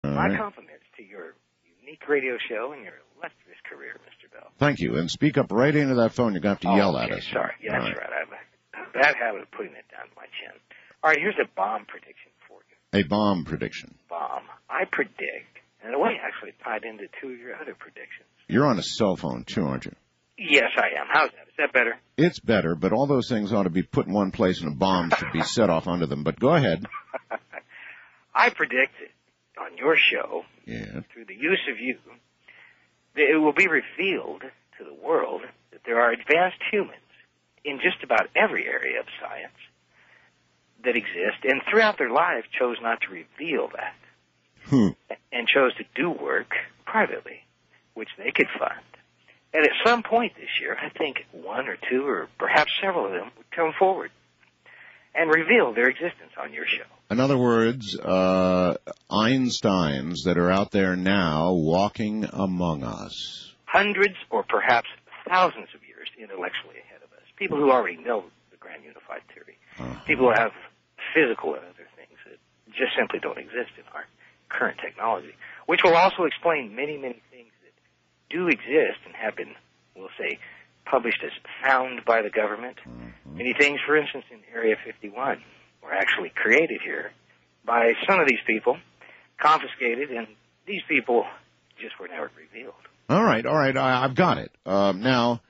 All My right. compliments to your unique radio show and your illustrious career, Mr. Bell. Thank you. And speak up right into that phone. You're going to have to yell at us. Sorry. Yeah, All that's right. I have a bad habit of putting it down to my chin. All right, here's a bomb prediction for you. A bomb prediction. Bomb. I predict, and in a way actually tied into two of your other predictions. You're on a cell phone, too, aren't you? Yes, I am. How's that? Is that better? It's better, but all those things ought to be put in one place and a bomb should be set off onto them. But go ahead. I predict on your show, through the use of you, that it will be revealed to the world that there are advanced humans in just about every area of science that exist, and throughout their lives chose not to reveal that, and chose to do work privately, which they could fund. And at some point this year, I think one or two or perhaps several of them would come forward and reveal their existence on your show. In other words, Einsteins that are out there now walking among us. Hundreds or perhaps thousands of years intellectually ahead of us. People who already know the grand unified theory. People who have physical and other things that just simply don't exist in our current technology, which will also explain many, many things that do exist and have been, we'll say, published as found by the government. Many things, for instance, in Area 51 were actually created here by some of these people, confiscated, and these people just were never revealed. All right, I've got it. Now,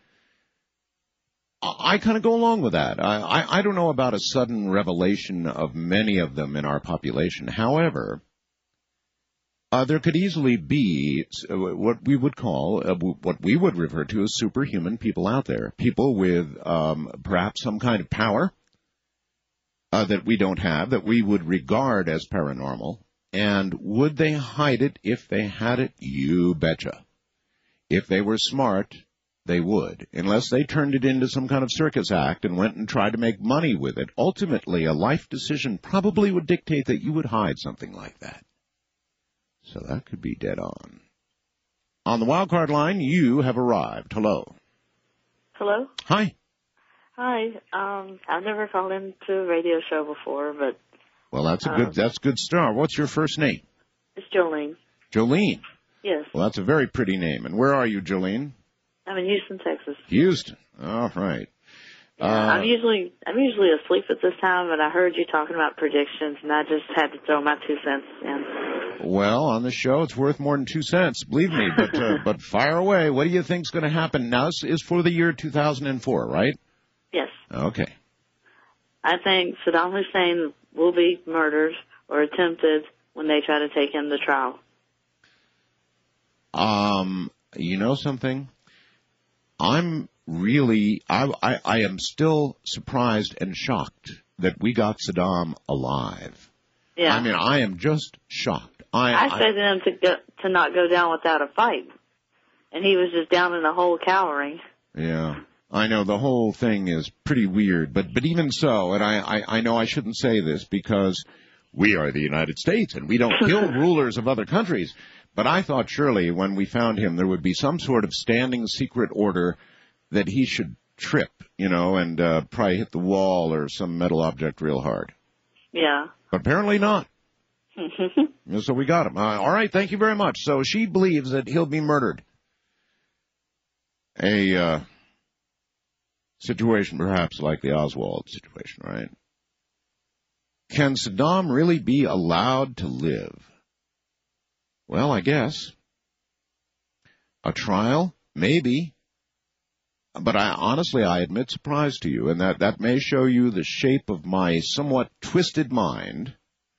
I kind of go along with that. I don't know about a sudden revelation of many of them in our population. However, there could easily be what we would call, what we would refer to as superhuman people out there. People with perhaps some kind of power that we don't have, that we would regard as paranormal. And would they hide it if they had it? You betcha. If they were smart, they would, unless they turned it into some kind of circus act and went and tried to make money with it. Ultimately, a life decision probably would dictate that you would hide something like that. So that could be dead on. On the wildcard line, you have arrived. Hello. Hello? Hi. Hi. I've never called into a radio show before, but... Well, that's a good start. What's your first name? It's Jolene. Jolene? Yes. Well, that's a very pretty name. And where are you, Jolene? I'm in Houston, Texas. Houston. All right. Yeah, I'm usually asleep at this time, but I heard you talking about predictions, and I just had to throw my 2 cents in. Well, on the show, it's worth more than 2 cents, believe me. But fire away. What do you think's going to happen? Now, this is for the year 2004, right? Yes. Okay. I think Saddam Hussein will be murdered or attempted when they try to take him to trial. You know something? I'm really, I am still surprised and shocked that we got Saddam alive. Yeah. I mean, I am just shocked. I said to him to not go down without a fight, and he was just down in a hole cowering. Yeah. I know the whole thing is pretty weird, but even so, and I know I shouldn't say this because we are the United States and we don't kill rulers of other countries, but I thought surely when we found him there would be some sort of standing secret order that he should trip, and probably hit the wall or some metal object real hard. Yeah. But apparently not. So we got him. All right, thank you very much. So she believes that he'll be murdered. A situation perhaps like the Oswald situation, right? Can Saddam really be allowed to live? Well, I guess. A trial? Maybe. But I admit surprise to you, and that may show you the shape of my somewhat twisted mind.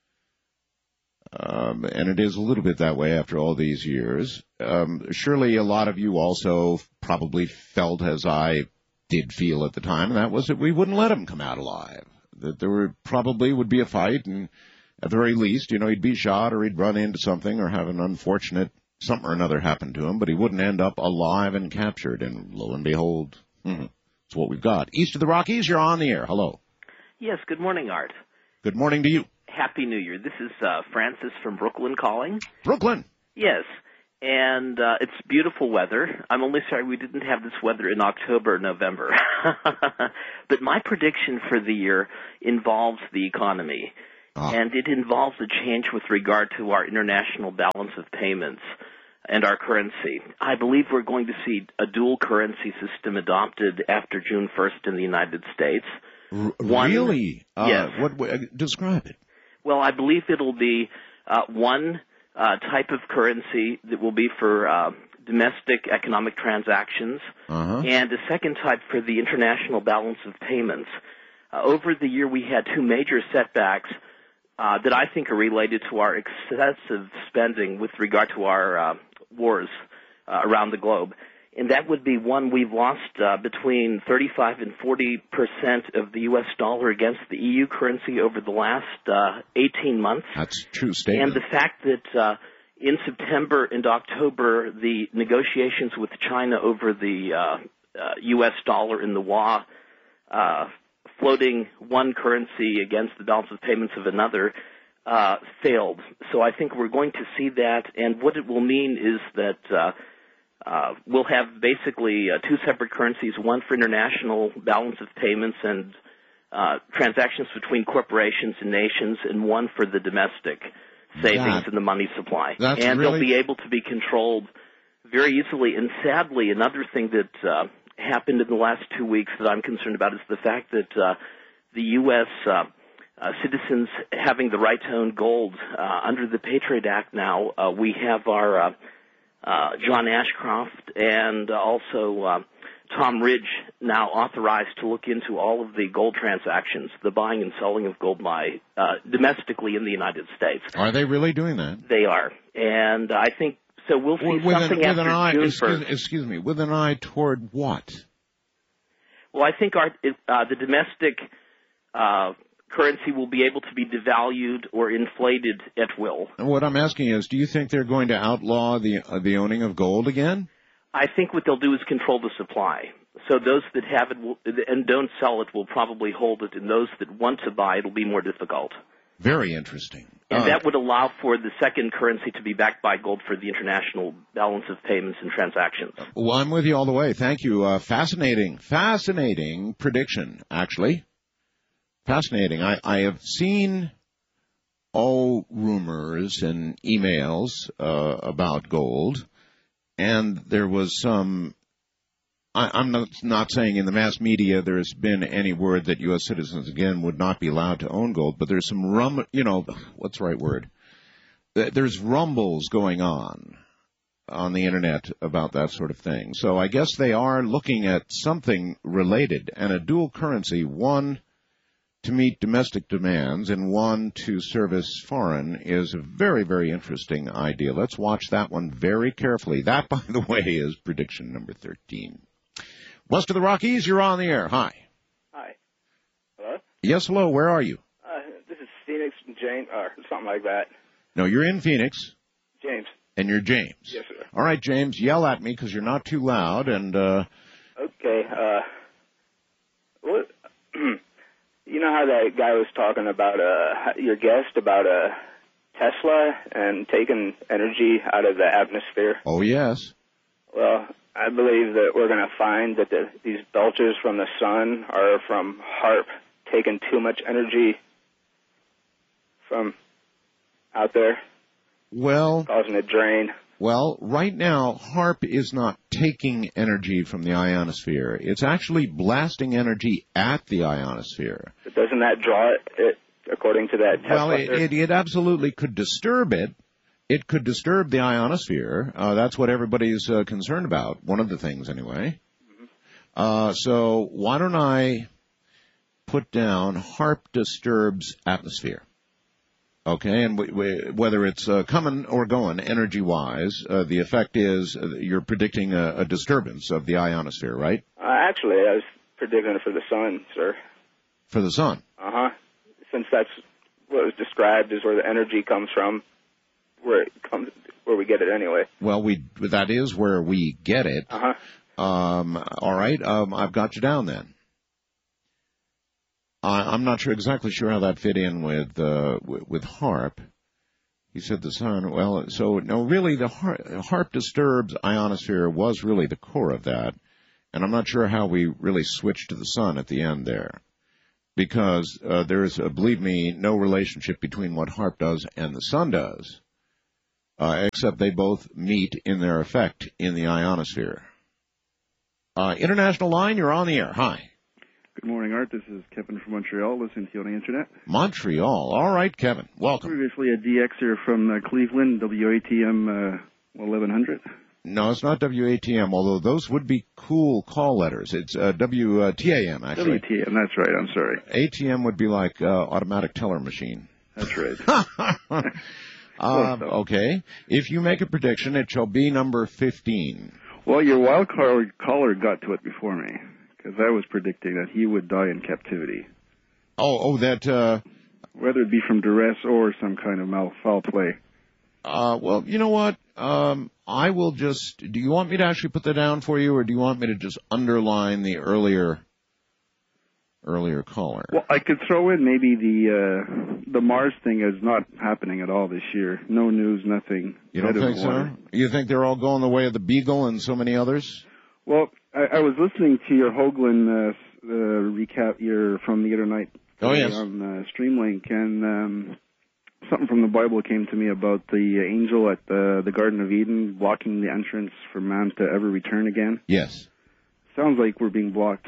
And it is a little bit that way after all these years. Surely a lot of you also probably felt as I did feel at the time, and that was that we wouldn't let him come out alive. That there probably would be a fight, and at the very least, he'd be shot or he'd run into something or have an unfortunate something or another happen to him, but he wouldn't end up alive and captured. And lo and behold, it's what we've got. East of the Rockies, you're on the air. Hello. Yes, good morning, Art. Good morning to you. Happy New Year. This is Francis from Brooklyn calling. Brooklyn? Yes, and it's beautiful weather. I'm only sorry we didn't have this weather in October or November. But my prediction for the year involves the economy. and it involves a change with regard to our international balance of payments and our currency. I believe we're going to see a dual currency system adopted after June 1st in the United States. Really? Yes. Describe it. Well, I believe it'll be one type of currency that will be for domestic economic transactions, and a second type for the international balance of payments. Over the year, we had two major setbacks that I think are related to our excessive spending with regard to our wars around the globe. And that would be one, we've lost between 35 and 40% of the U.S. dollar against the EU currency over the last 18 months. That's a true statement. And the fact that in September and October, the negotiations with China over the U.S. dollar and the yuan, floating one currency against the balance of payments of another, failed. So I think we're going to see that, and what it will mean is that we'll have basically two separate currencies, one for international balance of payments and transactions between corporations and nations, and one for the domestic savings and the money supply. And they'll be able to be controlled very easily. And sadly, another thing that happened in the last 2 weeks that I'm concerned about is the fact that the U.S. Citizens having the right to own gold under the Patriot Act now, we have our John Ashcroft and also Tom Ridge now authorized to look into all of the gold transactions, the buying and selling of gold domestically in the United States. Are they really doing that? They are. And I think, so we'll see something after June 1st. Excuse me, with an eye toward what? Well, I think the domestic currency will be able to be devalued or inflated at will. And what I'm asking is, do you think they're going to outlaw the owning of gold again? I think what they'll do is control the supply. So those that have it and don't sell it will probably hold it, and those that want to buy it will be more difficult. Very interesting. And that would allow for the second currency to be backed by gold for the international balance of payments and transactions. Well, I'm with you all the way. Thank you. Fascinating prediction, actually. Fascinating. I have seen rumors and emails about gold, and there was some. I'm not saying in the mass media there's been any word that U.S. citizens again would not be allowed to own gold, but there's some what's the right word? There's rumbles going on the internet about that sort of thing. So I guess they are looking at something related, and a dual currency, one to meet domestic demands and one to service foreign, is a very, very interesting idea. Let's watch that one very carefully. That, by the way, is prediction number 13. West of the Rockies, you're on the air. Hi. Hi. Hello? Yes, hello. Where are you? This is Phoenix, James, or something like that. No, you're in Phoenix. James. And you're James. Yes, sir. All right, James, yell at me because you're not too loud. And Okay. What? You know how that guy was talking about your guest about Tesla and taking energy out of the atmosphere? Oh, yes. Well, I believe that we're going to find that these belches from the sun are from HAARP taking too much energy from out there. Well, causing a drain. Well, right now, HAARP is not taking energy from the ionosphere. It's actually blasting energy at the ionosphere. But doesn't that draw it according to that test? Well, it absolutely could disturb it. It could disturb the ionosphere. That's what everybody's concerned about, one of the things anyway. Mm-hmm. So why don't I put down HAARP disturbs atmosphere? Okay, and whether it's coming or going energy-wise, the effect is you're predicting a disturbance of the ionosphere, right? Actually, I was predicting it for the sun, sir. For the sun? Uh-huh. Since that's what was described as where the energy comes from, where we get it anyway. Well, that is where we get it. Uh-huh. All right, I've got you down then. I'm not exactly sure how that fit in with HAARP. He said the sun. Well, so no, really, the HAARP disturbs ionosphere was really the core of that, and I'm not sure how we really switched to the sun at the end there. because there's, believe me, no relationship between what HAARP does and the sun does, except they both meet in their effect in the ionosphere. International line, you're on the air. Hi. Good morning, Art. This is Kevin from Montreal, listening to you on the Internet. Montreal. All right, Kevin. Welcome. Previously a DXer from Cleveland, WATM 1100. No, it's not WATM, although those would be cool call letters. It's WTAM, actually. WTAM, that's right. I'm sorry. ATM would be like automatic teller machine. That's right. Okay. If you make a prediction, it shall be number 15. Well, your wild card caller got to it before me, because I was predicting that he would die in captivity. That... whether it be from duress or some kind of foul play. Well, you know what? I will just... Do you want me to actually put that down for you, or do you want me to just underline the earlier caller? Well, I could throw in maybe the Mars thing is not happening at all this year. No news, nothing. You don't think so? You think they're all going the way of the Beagle and so many others? Well, I was listening to your Hoagland recap from the other night on Streamlink, and something from the Bible came to me about the angel at the Garden of Eden blocking the entrance for man to ever return again. Yes. Sounds like we're being blocked.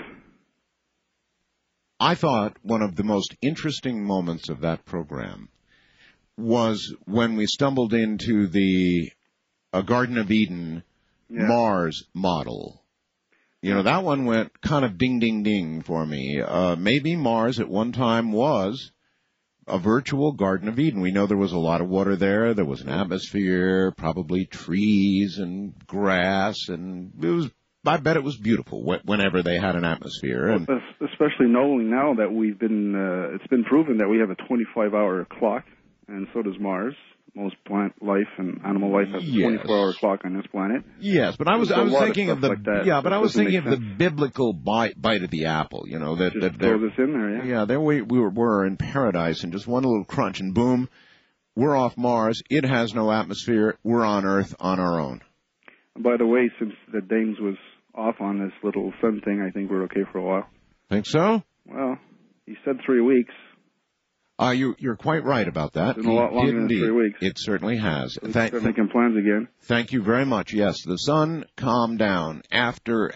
I thought one of the most interesting moments of that program was when we stumbled into the Garden of Eden Mars model. You know, that one went kind of ding, ding, ding for me. Maybe Mars at one time was a virtual Garden of Eden. We know there was a lot of water there. There was an atmosphere, probably trees and grass, and I bet it was beautiful whenever they had an atmosphere. And especially knowing now that it's been proven that we have a 25-hour clock, and so does Mars. Most plant life and animal life has a 24-hour clock on this planet. Yes, but I was thinking of the biblical bite of the apple. You know that throw this in there. Yeah, there we were in paradise, and just one little crunch, and boom, we're off Mars. It has no atmosphere. We're on Earth on our own. And by the way, since the Dames was off on this little sun thing, I think we're okay for a while. Think so? Well, he said 3 weeks. You're quite right about that. It's been a lot longer than 3 weeks. It certainly has. They're making plans again. Thank you very much. Yes, the sun calmed down after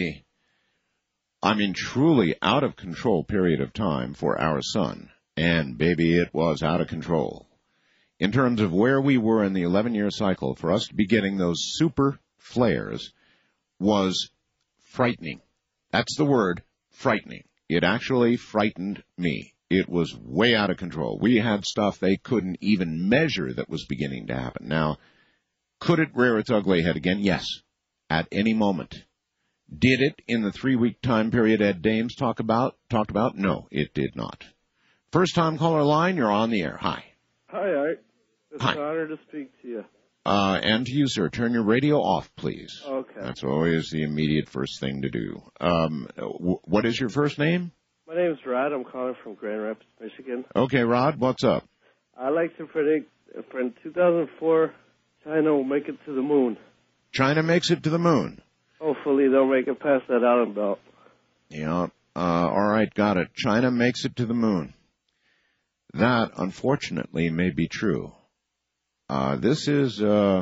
truly out of control period of time for our sun. And baby, it was out of control. In terms of where we were in the 11-year cycle, for us to be getting those super flares was frightening. That's the word, frightening. It actually frightened me. It was way out of control. We had stuff they couldn't even measure that was beginning to happen. Now, could it rear its ugly head again? Yes, at any moment. Did it in the 3-week time period Ed Dames talked about? No, it did not. First time caller line, you're on the air. Hi. Hi, Art. It's an honor to speak to you. And to you, sir. Turn your radio off, please. Okay. That's always the immediate first thing to do. What is your first name? My name is Rod. I'm calling from Grand Rapids, Michigan. Okay, Rod, what's up? I'd like to predict for 2004, China will make it to the moon. China makes it to the moon? Hopefully they'll make it past that Allen belt. Yeah. All right, got it. China makes it to the moon. That, unfortunately, may be true. This is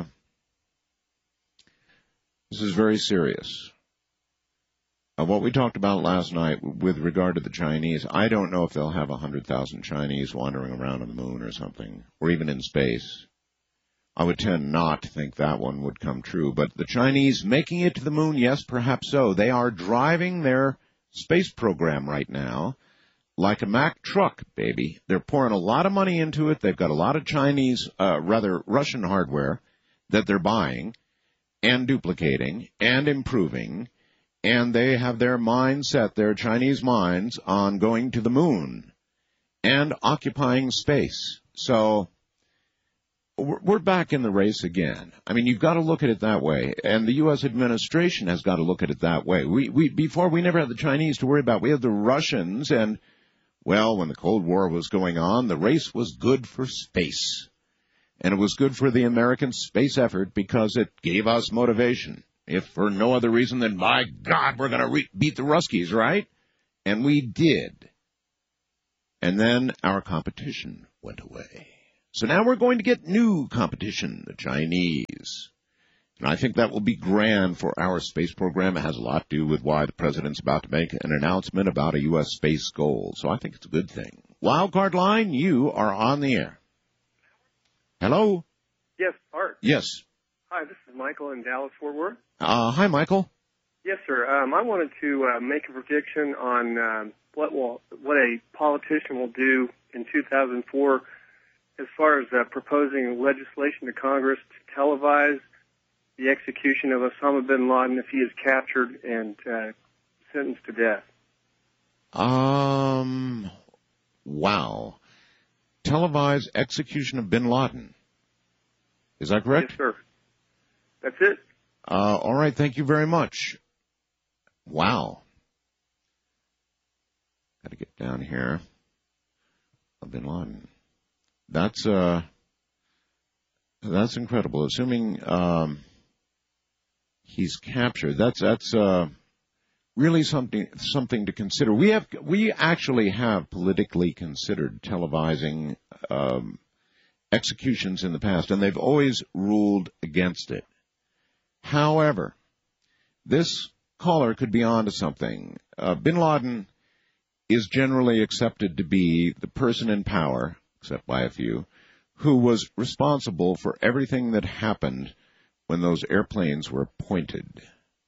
very serious. What we talked about last night with regard to the Chinese, I don't know if they'll have 100,000 Chinese wandering around on the moon or something, or even in space. I would tend not to think that one would come true. But the Chinese making it to the moon, yes, perhaps so. They are driving their space program right now like a Mack truck, baby. They're pouring a lot of money into it. They've got a lot of Russian hardware that they're buying and duplicating and improving. And they have their Chinese minds, on going to the moon and occupying space. So we're back in the race again. I mean, you've got to look at it that way. And the U.S. administration has got to look at it that way. Before, we never had the Chinese to worry about. We had the Russians. And, well, when the Cold War was going on, the race was good for space. And it was good for the American space effort because it gave us motivation. If for no other reason than, by God, we're going to beat the Ruskies, right? And we did. And then our competition went away. So now we're going to get new competition, the Chinese. And I think that will be grand for our space program. It has a lot to do with why the president's about to make an announcement about a U.S. space goal. So I think it's a good thing. Wildcard line, you are on the air. Hello? Yes, Art. Yes. Hi, this is Michael in Dallas, Fort Worth. Hi, Michael. Yes, sir. I wanted to make a prediction on what a politician will do in 2004 as far as proposing legislation to Congress to televise the execution of Osama bin Laden if he is captured and sentenced to death. Wow. Televised execution of bin Laden. Is that correct? Yes, sir. That's it. All right. Thank you very much. Wow. Got to get down here. Bin Laden. That's incredible. Assuming he's captured, that's really something to consider. We actually have politically considered televising executions in the past, and they've always ruled against it. However, this caller could be onto something. Bin Laden is generally accepted to be the person in power, except by a few, who was responsible for everything that happened when those airplanes were pointed.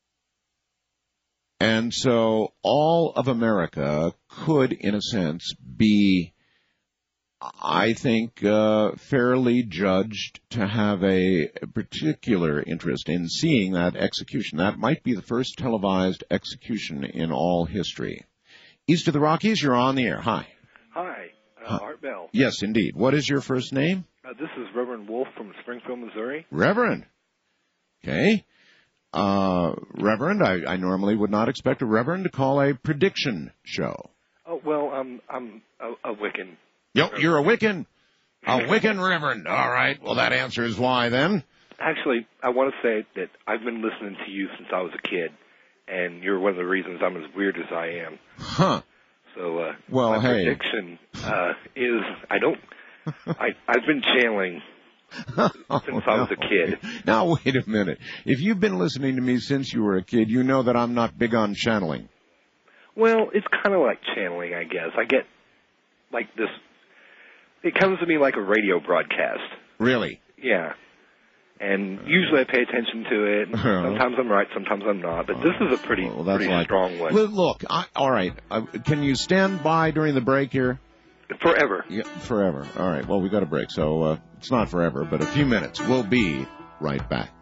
And so all of America could, in a sense, be, I think, fairly judged to have a particular interest in seeing that execution. That might be the first televised execution in all history. East of the Rockies, you're on the air. Hi. Hi, Art Bell. Yes, indeed. What is your first name? This is Reverend Wolf from Springfield, Missouri. Reverend. Okay. Reverend, I normally would not expect a reverend to call a prediction show. Oh, well, I'm a Wiccan. You're a Wiccan. A Wiccan reverend. All right. Well, that answers why then. Actually, I want to say that I've been listening to you since I was a kid, and you're one of the reasons I'm as weird as I am. Huh. So, well, my prediction is I've been channeling since I was a kid. Now, wait a minute. If you've been listening to me since you were a kid, you know that I'm not big on channeling. Well, it's kind of like channeling, I guess. I get like this. It comes to me like a radio broadcast. Really? Yeah. And usually I pay attention to it. Sometimes I'm right, sometimes I'm not. But this is a pretty strong one. Look, all right. Can you stand by during the break here? Forever. Yeah, forever. All right. Well, we got a break, so it's not forever, but a few minutes. We'll be right back.